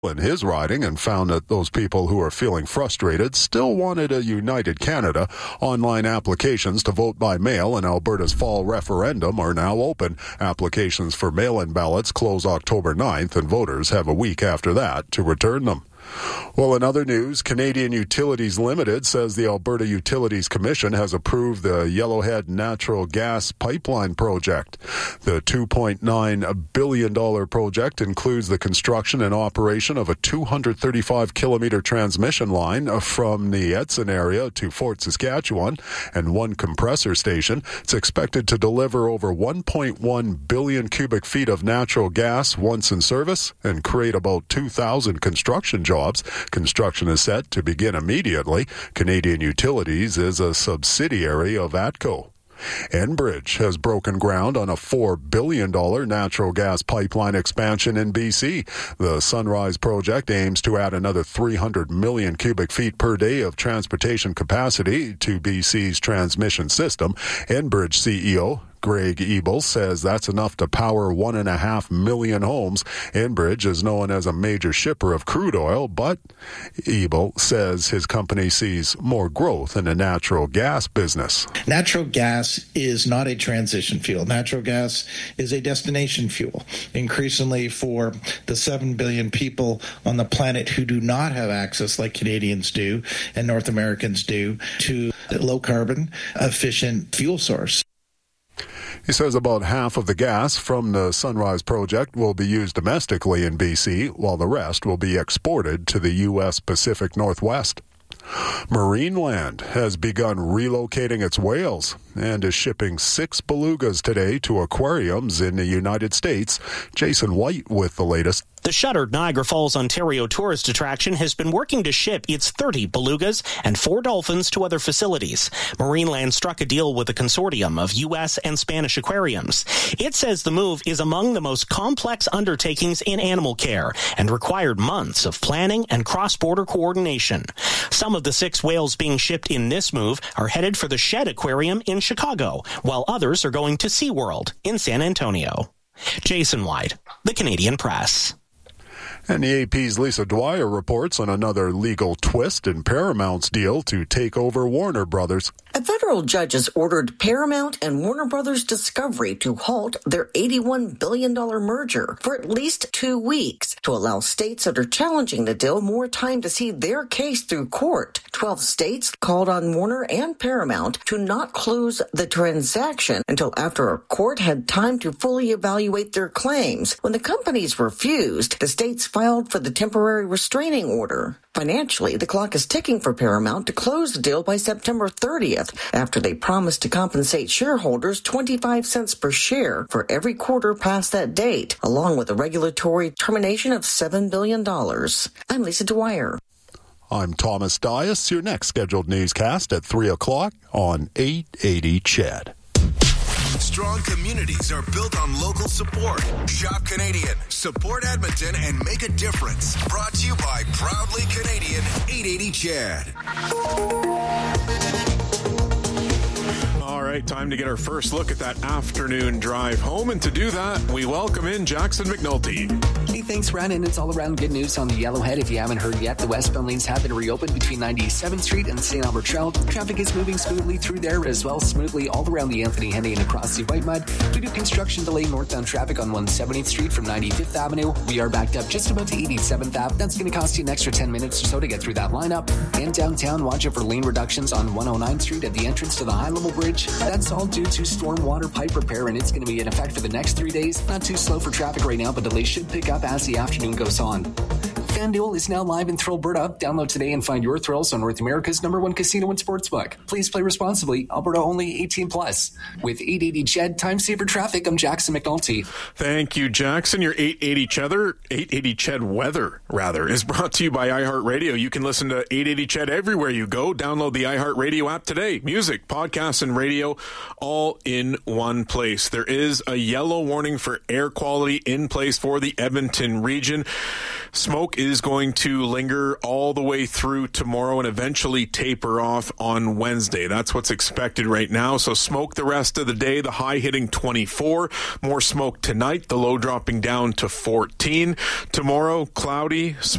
in his riding and found that those people who are feeling frustrated still wanted a united Canada. Online applications to vote by mail in Alberta's fall referendum are now open. Applications for mail-in ballots close October 9th, and voters have a week after that to return them. Well, in other news, Canadian Utilities Limited says the Alberta Utilities Commission has approved the Yellowhead natural gas pipeline project. The $2.9 billion project includes the construction and operation of a 235-kilometer transmission line from the Edson area to Fort Saskatchewan and one compressor station. It's expected to deliver over 1.1 billion cubic feet of natural gas once in service and create about 2,000 construction jobs. Construction is set to begin immediately. Canadian Utilities is a subsidiary of ATCO. Enbridge has broken ground on a $4 billion natural gas pipeline expansion in BC. The Sunrise project aims to add another 300 million cubic feet per day of transportation capacity to BC's transmission system. Enbridge CEO Greg Ebel says that's enough to power 1.5 million homes. Enbridge is known as a major shipper of crude oil, but Ebel says his company sees more growth in the natural gas business. Natural gas is not a transition fuel. Natural gas is a destination fuel. Increasingly for the 7 billion people on the planet who do not have access, like Canadians do and North Americans do, to low carbon, efficient fuel source. He says about half of the gas from the Sunrise project will be used domestically in BC, while the rest will be exported to the U.S. Pacific Northwest. Marineland has begun relocating its whales and is shipping 6 belugas today to aquariums in the United States. Jason White with the latest. The shuttered Niagara Falls, Ontario tourist attraction has been working to ship its 30 belugas and 4 dolphins to other facilities. Marineland struck a deal with a consortium of U.S. and Spanish aquariums. It says the move is among the most complex undertakings in animal care and required months of planning and cross-border coordination. Some of the 6 whales being shipped in this move are headed for the Shed Aquarium in Chicago, while others are going to SeaWorld in San Antonio. Jason White, The Canadian Press. And the AP's Lisa Dwyer reports on another legal twist in Paramount's deal to take over Warner Brothers. A federal judge has ordered Paramount and Warner Brothers Discovery to halt their $81 billion merger for at least 2 weeks to allow states that are challenging the deal more time to see their case through court. 12 states called on Warner and Paramount to not close the transaction until after a court had time to fully evaluate their claims. When the companies refused, the states filed for the temporary restraining order. Financially, the clock is ticking for Paramount to close the deal by September 30th after they promised to compensate shareholders 25 cents per share for every quarter past that date, along with a regulatory termination of $7 billion. I'm Lisa Dwyer. I'm Thomas Dias. Your next scheduled newscast at 3 o'clock on 880 CHED. Strong communities are built on local support. Shop Canadian, support Edmonton, and make a difference. Brought to you by Proudly Canadian 880 CHED. All right, time to get our first look at that afternoon drive home. And to do that, we welcome in Jackson McNulty. Hey, thanks, Brandon. It's all around good news on the Yellowhead. If you haven't heard yet, the westbound lanes have been reopened between 97th Street and St. Albert Trail. Traffic is moving smoothly through there as well, smoothly all around the Anthony Henday and across the White Mud. Due to construction delay, northbound traffic on 170th Street from 95th Avenue. We are backed up just about to 87th Ave. That's going to cost you an extra 10 minutes or so to get through that lineup. And downtown, watch out for lane reductions on 109th Street at the entrance to the High Level Bridge. That's all due to stormwater pipe repair, and it's going to be in effect for the next 3 days. Not too slow for traffic right now, but delays should pick up as the afternoon goes on. FanDuel is now live in Thrillberta. Download today and find your thrills on North America's #1 casino and sportsbook. Please play responsibly. Alberta only 18+. With 880 CHED, time saver traffic, I'm Jackson McNulty. Thank you, Jackson. Your 880 CHED weather, is brought to you by iHeartRadio. You can listen to 880 CHED everywhere you go. Download the iHeartRadio app today. Music, podcasts, and radio all in one place. There is a yellow warning for air quality in place for the Edmonton region. Smoke is going to linger all the way through tomorrow and eventually taper off on Wednesday. That's what's expected right now. So smoke the rest of the day, the high hitting 24. More smoke tonight, the low dropping down to 14. Tomorrow, cloudy,